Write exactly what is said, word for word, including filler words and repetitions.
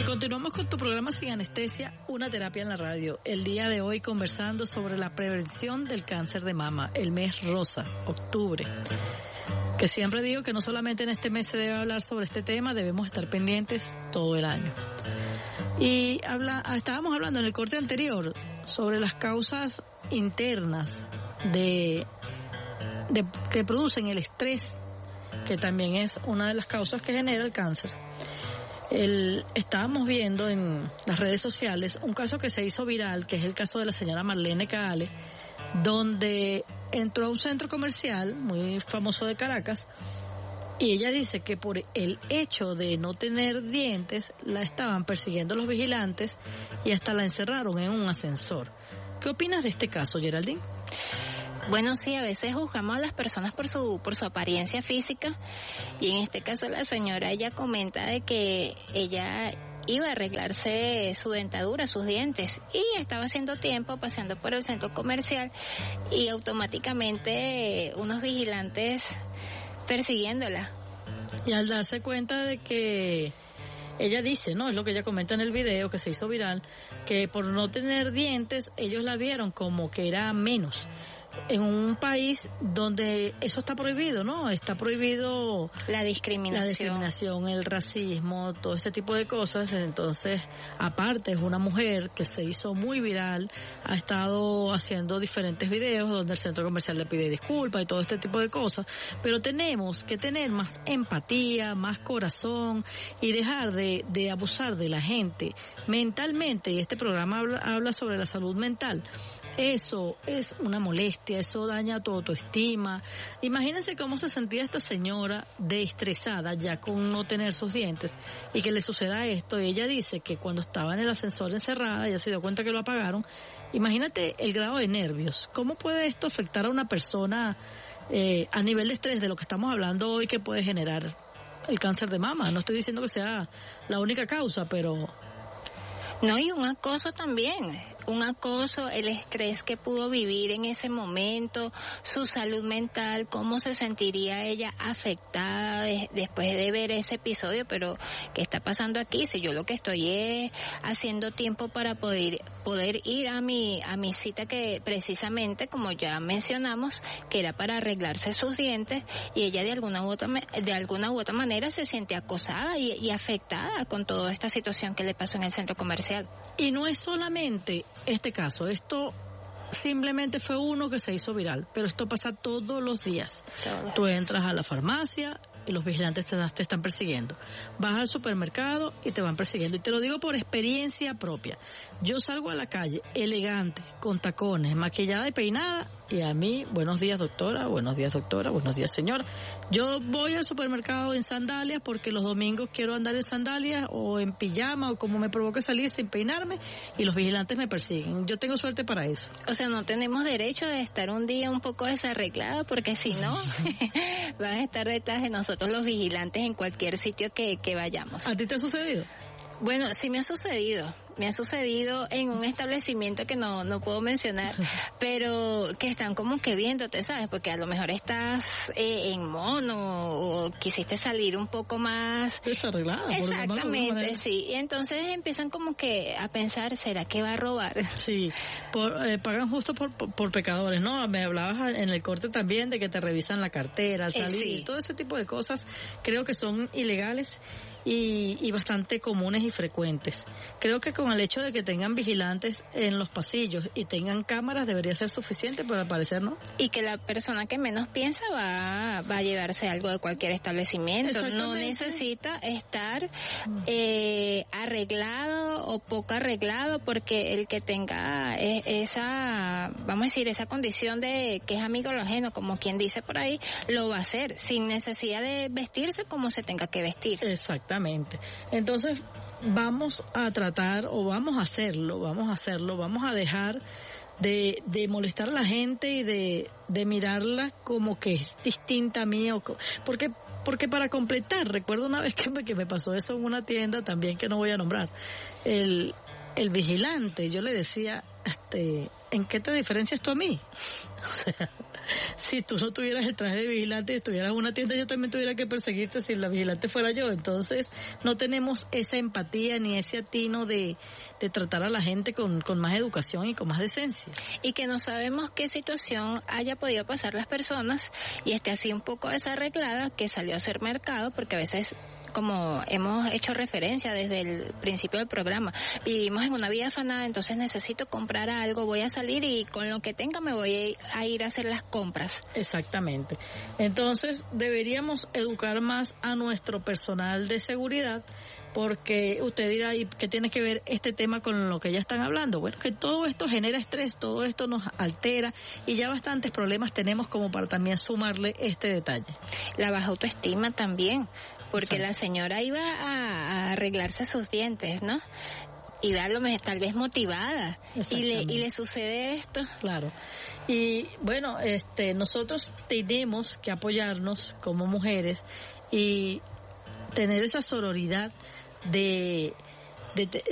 Continuamos con tu programa Sin Anestesia, una terapia en la radio. El día de hoy conversando sobre la prevención del cáncer de mama, el mes rosa, octubre. Que siempre digo que no solamente en este mes se debe hablar sobre este tema, debemos estar pendientes todo el año. Y habla, estábamos hablando en el corte anterior sobre las causas internas de, de que producen el estrés, que también es una de las causas que genera el cáncer. El, estábamos viendo en las redes sociales un caso que se hizo viral, que es el caso de la señora Marlene Caale, donde entró a un centro comercial muy famoso de Caracas y ella dice que por el hecho de no tener dientes la estaban persiguiendo los vigilantes y hasta la encerraron en un ascensor. ¿Qué opinas de este caso, Geraldine? Bueno, sí, a veces juzgamos a las personas por su por su apariencia física y en este caso la señora, ella comenta de que ella iba a arreglarse su dentadura, sus dientes, y estaba haciendo tiempo paseando por el centro comercial y automáticamente unos vigilantes persiguiéndola. Y al darse cuenta de que ella dice, ¿no? Es lo que ella comenta en el video que se hizo viral, que por no tener dientes ellos la vieron como que era menos. En un país donde eso está prohibido, ¿no? Está prohibido la discriminación. La discriminación, el racismo, todo este tipo de cosas. Entonces, aparte es una mujer que se hizo muy viral, ha estado haciendo diferentes videos donde el centro comercial le pide disculpas y todo este tipo de cosas, pero tenemos que tener más empatía, más corazón y dejar de, de abusar de la gente mentalmente, y este programa habla, habla sobre la salud mental. Eso es una molestia, eso daña tu autoestima. Imagínense cómo se sentía esta señora de estresada ya con no tener sus dientes y que le suceda esto. Y ella dice que cuando estaba en el ascensor encerrada, ella se dio cuenta que lo apagaron. Imagínate el grado de nervios. ¿Cómo puede esto afectar a una persona eh, a nivel de estrés de lo que estamos hablando hoy que puede generar el cáncer de mama? No estoy diciendo que sea la única causa, pero... No, y un acoso también, un acoso, el estrés que pudo vivir en ese momento, su salud mental, cómo se sentiría ella afectada de, después de ver ese episodio, pero ¿qué está pasando aquí? Si yo lo que estoy es haciendo tiempo para poder poder ir a mi a mi cita, que precisamente, como ya mencionamos, que era para arreglarse sus dientes, y ella de alguna u otra de alguna u otra manera se siente acosada y, y afectada con toda esta situación que le pasó en el centro comercial. Y no es solamente este caso, esto simplemente fue uno que se hizo viral, pero esto pasa todos los días. Todos. Tú entras a la farmacia y los vigilantes te, te están persiguiendo. Vas al supermercado y te van persiguiendo. Y te lo digo por experiencia propia. Yo salgo a la calle elegante, con tacones, maquillada y peinada, y a mí, buenos días doctora, buenos días doctora, buenos días señora. Yo voy al supermercado en sandalias porque los domingos quiero andar en sandalias o en pijama o como me provoque salir sin peinarme, y los vigilantes me persiguen. Yo tengo suerte para eso. O sea, no tenemos derecho de estar un día un poco desarreglada, porque si no van a estar detrás de nosotros los vigilantes en cualquier sitio que, que vayamos. ¿A ti te ha sucedido? Bueno, sí me ha sucedido. Me ha sucedido en un establecimiento que no no puedo mencionar, pero que están como que viéndote, ¿sabes? Porque a lo mejor estás eh, en mono o quisiste salir un poco más desarreglada. Exactamente, sí. Y entonces empiezan como que a pensar, ¿será que va a robar? Sí, por, eh, pagan justo por, por, por pecadores, ¿no? Me hablabas en el corte también de que te revisan la cartera al salir, eh, sí. Todo ese tipo de cosas creo que son ilegales y, y bastante comunes y frecuentes. Creo que con el hecho de que tengan vigilantes en los pasillos y tengan cámaras debería ser suficiente, pero al parecer no. Y que la persona que menos piensa va, va a llevarse algo de cualquier establecimiento. No necesita estar eh, arreglado o poco arreglado, porque el que tenga esa, vamos a decir, esa condición de que es amigo de lo ajeno, como quien dice por ahí, lo va a hacer sin necesidad de vestirse como se tenga que vestir. Exactamente. Entonces, vamos a tratar, o vamos a hacerlo, vamos a hacerlo, vamos a dejar de, de molestar a la gente y de, de mirarla como que es distinta a mí, o, porque, porque para completar, recuerdo una vez que me, que me pasó eso en una tienda también que no voy a nombrar, el, el vigilante, yo le decía, este, ¿en qué te diferencias tú a mí? O sea, Si tú no tuvieras el traje de vigilante y estuvieras en una tienda, yo también tuviera que perseguirte si la vigilante fuera yo. Entonces, no tenemos esa empatía ni ese atino de, de tratar a la gente con, con más educación y con más decencia. Y que no sabemos qué situación haya podido pasar las personas y esté así un poco desarreglada, que salió a hacer mercado, porque a veces, como hemos hecho referencia desde el principio del programa, vivimos en una vida afanada, entonces necesito comprar algo, voy a salir y con lo que tenga me voy a ir a hacer las compras. Exactamente. Entonces deberíamos educar más a nuestro personal de seguridad, porque usted dirá, ¿y qué tiene que ver este tema con lo que ya están hablando? Bueno, que todo esto genera estrés, todo esto nos altera y ya bastantes problemas tenemos como para también sumarle este detalle. La baja autoestima también, porque Exacto. La señora iba a, a arreglarse sus dientes, ¿no? Iba a lo mejor tal vez motivada y le, y le sucede esto. Claro. Y bueno, este, nosotros tenemos que apoyarnos como mujeres y tener esa sororidad de, de,